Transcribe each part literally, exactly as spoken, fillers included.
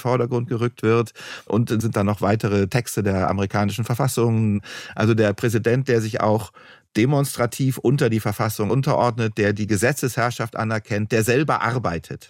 Vordergrund gerückt wird. Und dann sind da noch weitere Texte der amerikanischen Verfassung. Also der Präsident, der sich auch demonstrativ unter die Verfassung unterordnet, der die Gesetzesherrschaft anerkennt, der selber arbeitet.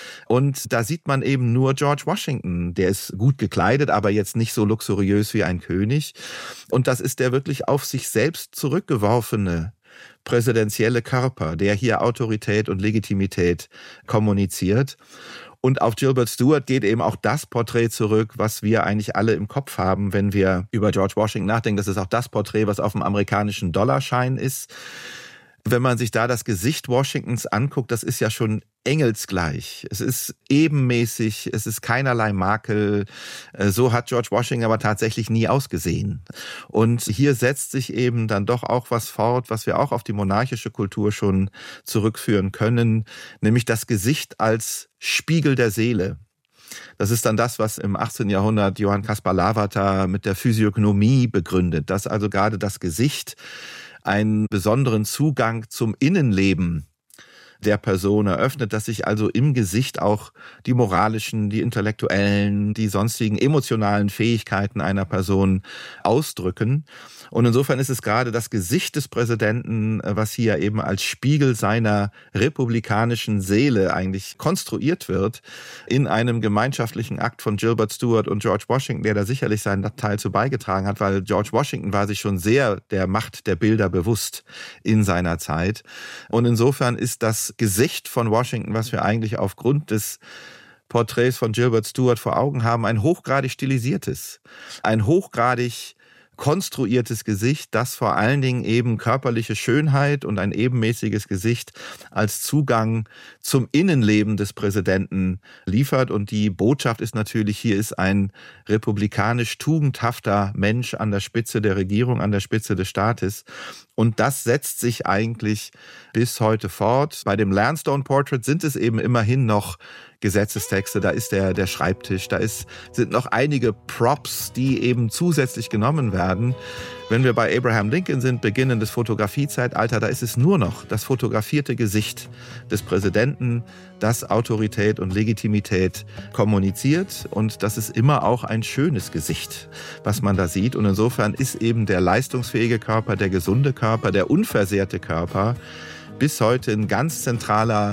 Und da sieht man eben nur George Washington. Der ist gut gekleidet, aber jetzt nicht so luxuriös wie ein König. Und das ist der wirklich auf sich selbst zurückgeworfene präsidentielle Körper, der hier Autorität und Legitimität kommuniziert. Und auf Gilbert Stuart geht eben auch das Porträt zurück, was wir eigentlich alle im Kopf haben, wenn wir über George Washington nachdenken. Das ist auch das Porträt, was auf dem amerikanischen Dollarschein ist. Wenn man sich da das Gesicht Washingtons anguckt, das ist ja schon engelsgleich. Es ist ebenmäßig, es ist keinerlei Makel. So hat George Washington aber tatsächlich nie ausgesehen. Und hier setzt sich eben dann doch auch was fort, was wir auch auf die monarchische Kultur schon zurückführen können, nämlich das Gesicht als Spiegel der Seele. Das ist dann das, was im achtzehnten Jahrhundert Johann Caspar Lavater mit der Physiognomie begründet, dass also gerade das Gesicht einen besonderen Zugang zum Innenleben der Person eröffnet, dass sich also im Gesicht auch die moralischen, die intellektuellen, die sonstigen emotionalen Fähigkeiten einer Person ausdrücken. Und insofern ist es gerade das Gesicht des Präsidenten, was hier eben als Spiegel seiner republikanischen Seele eigentlich konstruiert wird, in einem gemeinschaftlichen Akt von Gilbert Stuart und George Washington, der da sicherlich seinen Teil zu beigetragen hat, weil George Washington war sich schon sehr der Macht der Bilder bewusst in seiner Zeit. Und insofern ist das Gesicht von Washington, was wir eigentlich aufgrund des Porträts von Gilbert Stuart vor Augen haben, ein hochgradig stilisiertes, ein hochgradig konstruiertes Gesicht, das vor allen Dingen eben körperliche Schönheit und ein ebenmäßiges Gesicht als Zugang zum Innenleben des Präsidenten liefert. Und die Botschaft ist natürlich, hier ist ein republikanisch tugendhafter Mensch an der Spitze der Regierung, an der Spitze des Staates. Und das setzt sich eigentlich bis heute fort. Bei dem Lansdowne Portrait sind es eben immerhin noch Gesetzestexte, da ist der, der Schreibtisch, da ist, sind noch einige Props, die eben zusätzlich genommen werden. Wenn wir bei Abraham Lincoln sind, beginnendes Fotografiezeitalter, da ist es nur noch das fotografierte Gesicht des Präsidenten, das Autorität und Legitimität kommuniziert. Und das ist immer auch ein schönes Gesicht, was man da sieht. Und insofern ist eben der leistungsfähige Körper, der gesunde Körper, der unversehrte Körper bis heute ein ganz zentraler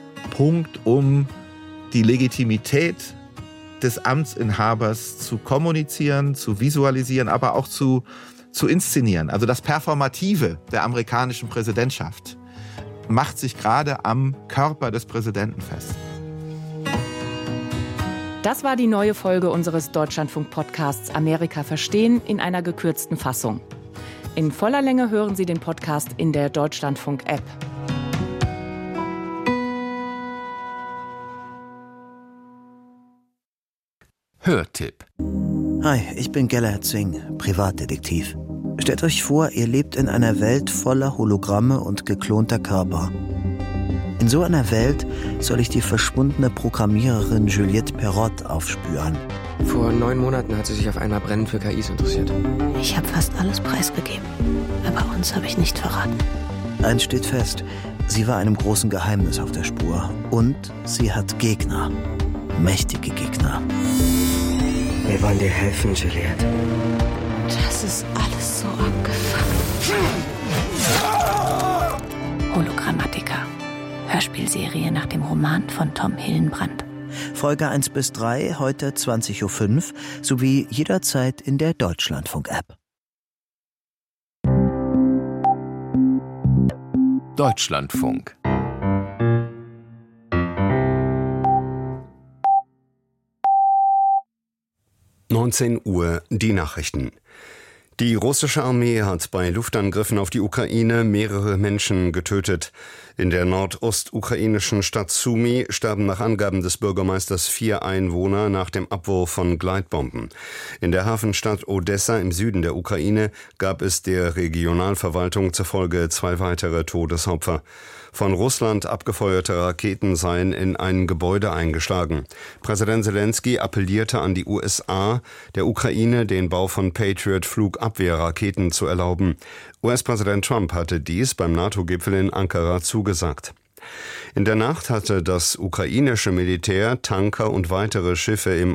Punkt, um die Legitimität des Amtsinhabers zu kommunizieren, zu visualisieren, aber auch zu, zu inszenieren. Also das Performative der amerikanischen Präsidentschaft macht sich gerade am Körper des Präsidenten fest. Das war die neue Folge unseres Deutschlandfunk-Podcasts Amerika verstehen in einer gekürzten Fassung. In voller Länge hören Sie den Podcast in der Deutschlandfunk-App. Hörtipp. Hi, ich bin Galahad Singh, Privatdetektiv. Stellt euch vor, ihr lebt in einer Welt voller Hologramme und geklonter Körper. In so einer Welt soll ich die verschwundene Programmiererin Juliette Perrot aufspüren. Vor neun Monaten hat sie sich auf einmal brennend für K Is interessiert. Ich habe fast alles preisgegeben, aber uns habe ich nicht verraten. Eins steht fest, sie war einem großen Geheimnis auf der Spur. Und sie hat Gegner. Mächtige Gegner. Wir wollen dir helfen, Juliette. Das ist alles so abgefuckt. Hologrammatica. Hörspielserie nach dem Roman von Tom Hillenbrand. Folge eins bis drei, heute zwanzig Uhr fünf, sowie jederzeit in der Deutschlandfunk-App. Deutschlandfunk. neunzehn Uhr, die Nachrichten. Die russische Armee hat bei Luftangriffen auf die Ukraine mehrere Menschen getötet. In der nordostukrainischen Stadt Sumy starben nach Angaben des Bürgermeisters vier Einwohner nach dem Abwurf von Gleitbomben. In der Hafenstadt Odessa im Süden der Ukraine gab es der Regionalverwaltung zufolge zwei weitere Todesopfer. Von Russland abgefeuerte Raketen seien in ein Gebäude eingeschlagen. Präsident Zelensky appellierte an die U S A, der Ukraine den Bau von Patriot-Flugabwehrraketen zu erlauben. U S-Präsident Trump hatte dies beim NATO-Gipfel in Ankara zugesagt. In der Nacht hatte das ukrainische Militär Tanker und weitere Schiffe im